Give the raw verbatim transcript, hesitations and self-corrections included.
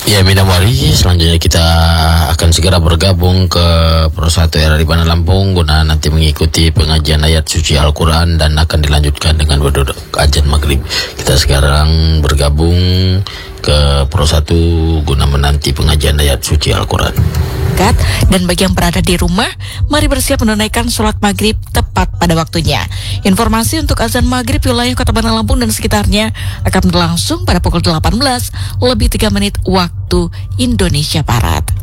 Ya, Minamari, selanjutnya kita akan segera bergabung ke Pro satu R R I Bandar Lampung guna nanti mengikuti pengajian ayat suci Al-Quran dan akan dilanjutkan dengan berduduk azan maghrib. Kita sekarang bergabung ke Pro satu guna menanti pengajian ayat suci Al-Quran. Dan bagi yang berada di rumah, mari bersiap menunaikan sholat maghrib tepat pada waktunya. Informasi untuk azan maghrib wilayah Kota Bandar Lampung dan sekitarnya akan berlangsung pada pukul delapan belas lebih tiga menit waktu Indonesia Barat.